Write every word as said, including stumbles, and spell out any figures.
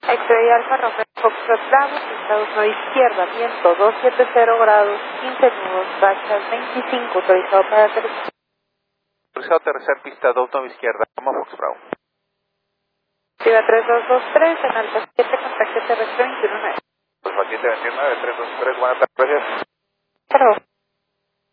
X-Ray Alfa Romeo Foxtrot Bravo, pista uno izquierda, viento doscientos setenta grados, quince nudos, rachas veinticinco, autorizado para aterrizar. Autorizado a aterrizar, pista dos nueve izquierda, Romeo Fox Bravo. Ciudad tres dos dos tres, en alta siete, contacto terrestre veintiuno nueve. Pues paciente veintiuno nueve, tres dos tres, buenas tardes, gracias.